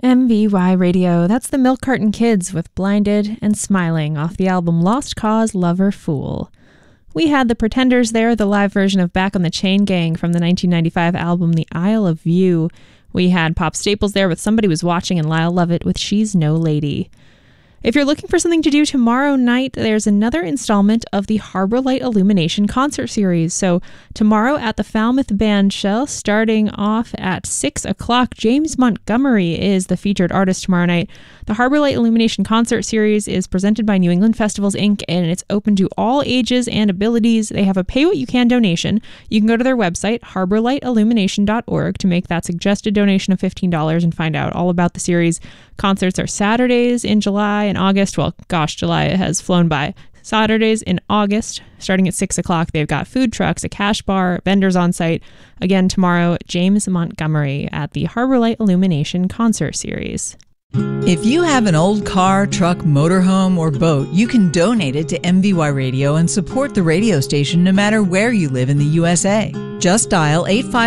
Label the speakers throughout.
Speaker 1: MVY Radio, that's the Milk Carton Kids with Blinded and Smiling off the album Lost Cause, Lover, Fool. We had the Pretenders there, the live version of Back on the Chain Gang from the 1995 album The Isle of View. We had Pop Staples there with Somebody Was Watching and Lyle Lovett with She's No Lady. If you're looking for something to do tomorrow night, there's another installment of the Harbor Light Illumination concert series. So tomorrow at the Falmouth Band Shell, starting off at 6 o'clock, James Montgomery is the featured artist tomorrow night. The Harbor Light Illumination concert series is presented by New England Festivals, Inc., and it's open to all ages and abilities. They have a pay-what-you-can donation. You can go to their website, harborlightillumination.org, to make that suggested donation of $15 and find out all about the series. Concerts are Saturdays in July and August. Well, gosh, July has flown by. Saturdays in August, starting at 6 o'clock. They've got food trucks, a cash bar, vendors on site. Again, tomorrow, James Montgomery at the Harbor Light Illumination Concert Series.
Speaker 2: If you have an old car, truck, motorhome, or boat, you can donate it to MVY Radio and support the radio station no matter where you live in the USA. Just dial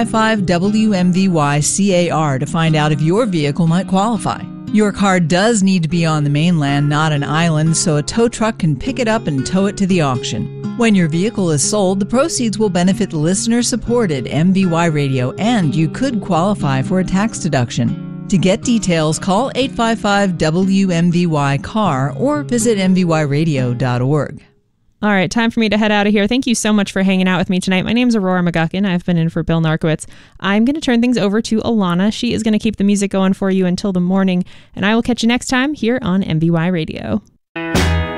Speaker 2: 855-WMVY-CAR to find out if your vehicle might qualify. Your car does need to be on the mainland, not an island, so a tow truck can pick it up and tow it to the auction. When your vehicle is sold, the proceeds will benefit listener-supported MVY Radio, and you could qualify for a tax deduction. To get details, call 855-WMVY-CAR or visit mvyradio.org.
Speaker 1: All right, time for me to head out of here. Thank you so much for hanging out with me tonight. My name's Aurora McGuckin. I've been in for Bill Narkowitz. I'm going to turn things over to Alana. She is going to keep the music going for you until the morning, and I will catch you next time here on MVY Radio.